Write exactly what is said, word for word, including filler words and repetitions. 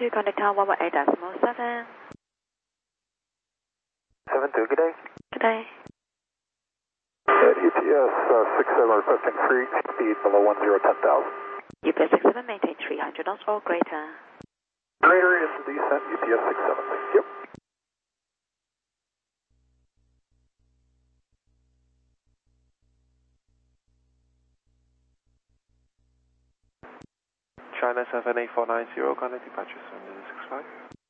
two, contact tower one one eight decimal seven. seven two, good day. Good day. At U P S uh, six seven requesting free speed below one zero ten thousand. U P S six seven, maintain three hundred knots or greater. Greater into descent, U P S six seven, thank you. China seven eight four nine zero, contact departure seven six five.